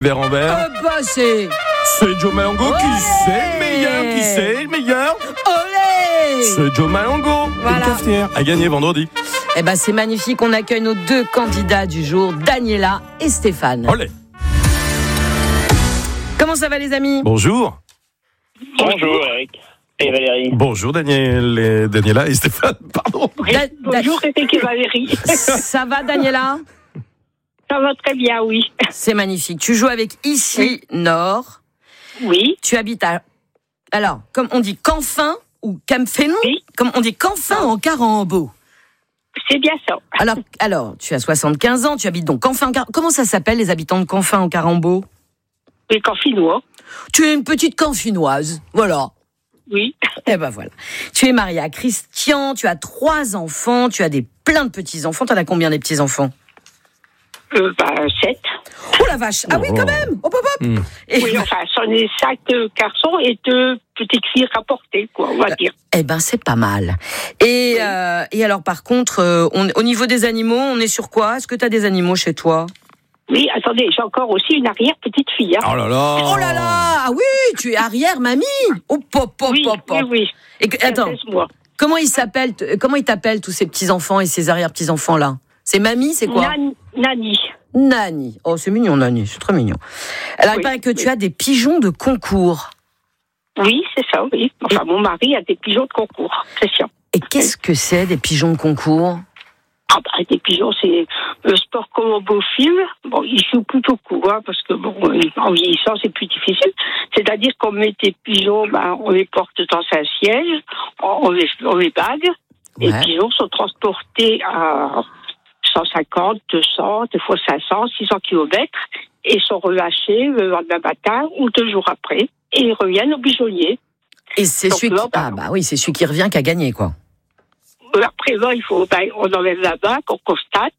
Bérambert. C'est Joe Malongo qui c'est le meilleur. Olé. C'est Joe Malongo. Voilà. Une cafetière à gagner vendredi. Eh ben c'est magnifique, on accueille nos deux candidats du jour, Daniela et Stéphane. Olé. Comment ça va les amis ? Bonjour. Bonjour Eric et Valérie. Bonjour Daniela et Stéphane, pardon. Bonjour Eric et Valérie. Ça va Daniela ? Ça va très bien, oui. C'est magnifique. Tu joues avec Issy Nord. Oui. Tu habites à... Alors, comme on dit Canfin ou Camphénon, Oui. comme on dit Canfin en Carambeau. C'est bien ça. Alors, tu as 75 ans, tu habites donc Canfin en Carambeau. Comment ça s'appelle les habitants de Canfin en Carambeau ? Les Canfinois. Tu es une petite Canfinoise, voilà. Oui. Eh ben voilà. Tu es mariée à Christian, tu as 3 enfants, tu as plein de petits-enfants. T'en as combien des petits-enfants ? 7. Oh la vache. Ah oui, quand même. Hop, hop, hop. Et, Oui, enfin, c'en est 5 garçons et 2 petites filles rapportées, quoi, on va dire. Eh ben, c'est pas mal. Et alors, par contre, au niveau des animaux, on est sur quoi ? Est-ce que tu as des animaux chez toi ? Oui, attendez, j'ai encore aussi une arrière-petite fille. Hein. Oh là là. Oh là là. Ah oui, tu es arrière, mamie. Oh, pop, pop, Oui, pop, pop. oui. Et attends, 16 mois. comment ils t'appellent tous ces petits-enfants et ces arrière-petits-enfants-là ? C'est mamie, c'est quoi ? Nani. Nani. Oh, c'est mignon, Nani. C'est très mignon. Alors, il paraît que tu as des pigeons de concours. Oui, c'est ça, oui. Enfin, mon mari a des pigeons de concours, c'est sûr. Et qu'est-ce que c'est, des pigeons de concours ? Ah bah, des pigeons, c'est le sport comme au beau film. Bon, il joue plutôt court, hein, parce que bon, en vieillissant, c'est plus difficile. C'est-à-dire qu'on met des pigeons, on les porte dans un siège, on les bague. Ouais. Les pigeons sont transportés à 150, 200, des fois 500, 600 kilomètres et sont relâchés le lendemain matin ou 2 jours après et ils reviennent au pigeonnier. Et c'est Donc celui là, qui... Ah bah oui, c'est celui qui revient qui a gagné, quoi. Après, là, on enlève la bague, on constate,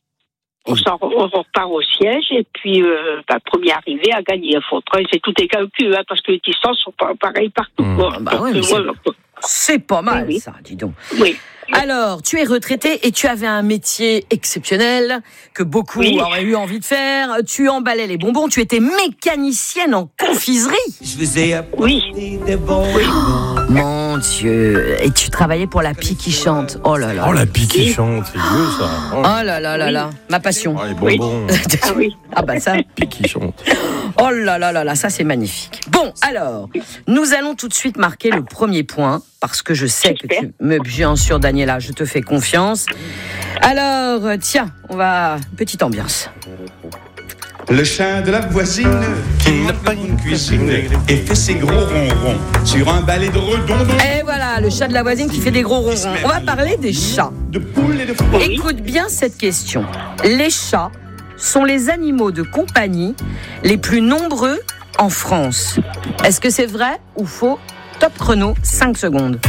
on repart au siège et puis premier arrivé a gagné. C'est tout est calculé, hein, parce que les distances sont pas pareilles partout. Quoi. Bah oui, mais c'est pas mal, oui. ça, dis donc. Oui. Alors, tu es retraitée et tu avais un métier exceptionnel que beaucoup auraient eu envie de faire. Tu emballais les bonbons, tu étais mécanicienne en confiserie. Je vous ai apporté des bonbons. Mon Dieu. Et tu travaillais pour la Pie qui chante. Oh là là. Oh la Pie qui chante, c'est vieux ça. Oh là là là là. Ma passion. Oh, les bonbons. Ah oui. Ah bah ça. Pie qui chante. Oh là là là là, ça c'est magnifique. Bon, alors, nous allons tout de suite marquer le premier point, parce que je sais que tu me... Bien sûr, Daniela, je te fais confiance. Alors, tiens, petite ambiance. Le chat de la voisine qui n'a pas une cuisine et fait ses gros ronrons sur un balai de redondons. Et voilà, le chat de la voisine qui fait des gros ronrons. On va parler des chats. De poules et de fous. Écoute bien cette question. Les chats sont les animaux de compagnie les plus nombreux en France. Est-ce que c'est vrai ou faux ? Top chrono, 5 secondes.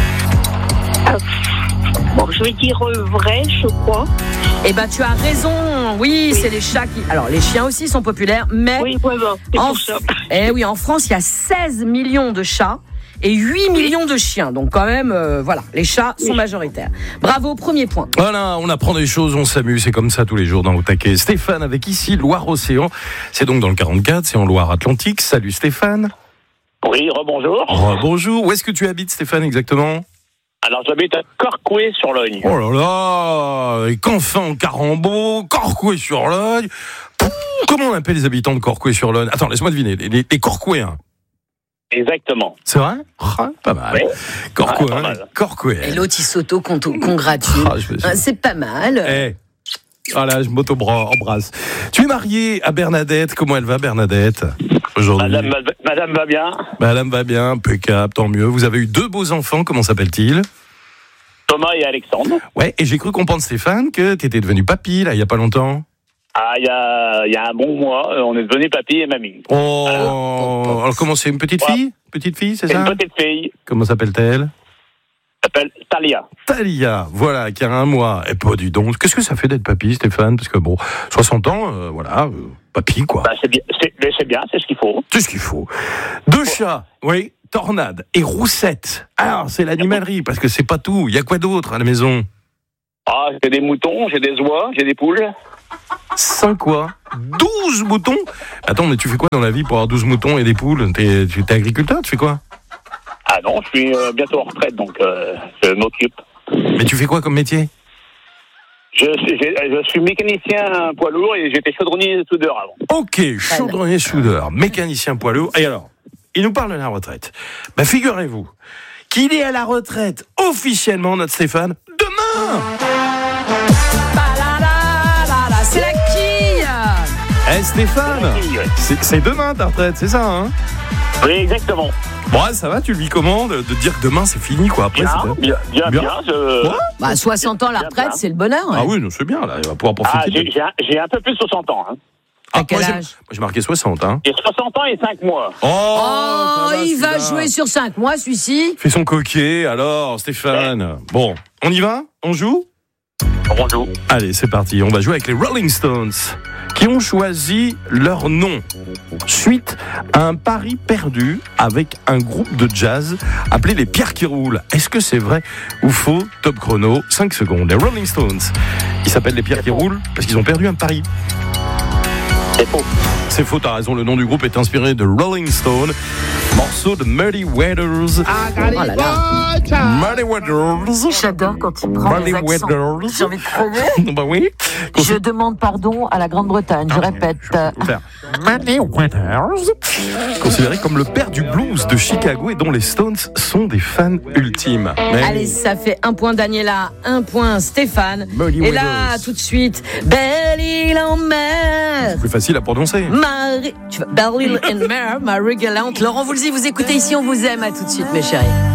Bon, je vais dire vrai, je crois. Eh ben, tu as raison. Oui, c'est les chats qui... Alors, les chiens aussi sont populaires, mais... Oui, vraiment, c'est pour ça. Eh oui, en France, il y a 16 millions de chats et 8 millions de chiens. Donc, quand même, voilà, les chats sont majoritaires. Bravo, premier point. Voilà, on apprend des choses, on s'amuse, c'est comme ça tous les jours dans Au Taquet. Stéphane avec ici Loire-Océan, c'est donc dans le 44, c'est en Loire-Atlantique. Salut Stéphane. Oui, rebonjour. Bonjour, où est-ce que tu habites Stéphane exactement ? Alors, j'habite à Corcoué-sur-Logne. Oh là là, et Canfin en Carambeau, Corcoué-sur-Logne. Comment on appelle les habitants de Corcoué-sur-Logne ? Attends, laisse-moi deviner, les Corcouéens. Exactement. C'est vrai ? Pas mal. Oui. Corcoué, pas mal. Corcoué. Et l'autre, il s'auto-congratule. C'est pas mal. Voilà, je m'auto-embrasse. Tu es marié à Bernadette. Comment elle va, Bernadette, aujourd'hui ? Madame va bien. Madame va bien, impeccable, tant mieux. Vous avez eu 2 beaux enfants, comment s'appellent-ils ? Thomas et Alexandre. Ouais, et j'ai cru comprendre, Stéphane, que tu étais devenu papy, là, il y a pas longtemps. Ah, il y a un bon mois, on est devenus papy et mamie. Oh, alors comment c'est, une petite fille ? Petite fille, c'est ça ? Une petite fille. Comment s'appelle-t-elle ? S'appelle Talia. Talia, voilà, qui a 1 mois. Et pas du donc. Qu'est-ce que ça fait d'être papy, Stéphane ? Parce que bon, 60 ans, papy, quoi. Bah, c'est bien, c'est ce qu'il faut. C'est ce qu'il faut. 2 chats, oui, Tornade et Roussette. Alors, c'est l'animalerie, parce que c'est pas tout. Il y a quoi d'autre à la maison ? Ah, j'ai des moutons, j'ai des oies, j'ai des poules. 5 quoi? 12 moutons? Attends, mais tu fais quoi dans la vie pour avoir 12 moutons et des poules? T'es agriculteur, tu fais quoi? Ah non, je suis bientôt en retraite, donc je m'occupe. Mais tu fais quoi comme métier? Je suis mécanicien poids lourd et j'étais chaudronnier soudeur avant. Ok, chaudronnier soudeur, mécanicien poids lourd. Et alors, il nous parle de la retraite. Bah figurez-vous qu'il est à la retraite officiellement, notre Stéphane, demain. C'est la quille. Eh Stéphane, c'est demain ta retraite, c'est ça hein? Oui, exactement. Bon, ça va, tu le vis comment de dire que demain c'est fini quoi? Après, bien. Bah, 60 ans la retraite, c'est le bonheur. Ah oui, non, c'est bien, là, il va pouvoir profiter. J'ai un peu plus de 60 ans. Hein. À quel âge? Moi, j'ai marqué 60. Hein. J'ai 60 ans et 5 mois. Oh, il va jouer sur 5 mois, celui-ci. Fais son coquet, alors, Stéphane. Ouais. Bon, on y va? On joue? On joue. Allez, c'est parti. On va jouer avec les Rolling Stones, qui ont choisi leur nom suite à un pari perdu avec un groupe de jazz appelé les Pierres qui roulent. Est-ce que c'est vrai ou faux? Top chrono, 5 secondes. Les Rolling Stones, ils s'appellent les Pierres qui roulent parce qu'ils ont perdu un pari. C'est faux. C'est faux, t'as raison. Le nom du groupe est inspiré de Rolling Stone, morceau de Muddy Waters. Oh là là. Muddy Waters. J'adore quand il prend les accents. J'ai envie de crever. Bah oui. Je demande pardon à la Grande-Bretagne, je répète. Muddy Waters, considéré comme le père du blues de Chicago et dont les Stones sont des fans ultimes. Mais... Allez, ça fait 1 point Daniela, 1 point Stéphane. Muddy et là, Waters. tout de suite, Belle île en mer. Plus facile à prononcer. Belle île en mer, Marie Galante. Laurent Voulzy, vous écoutez ici, on vous aime. À tout de suite, mes chéris.